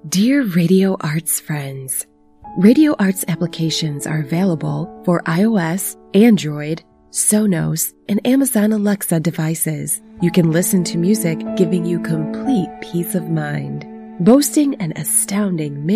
Dear Radio Arts friends, Radio Arts applications are available for iOS, Android, Sonos, and Amazon Alexa devices. You can listen to music giving you complete peace of mind. Boasting an astounding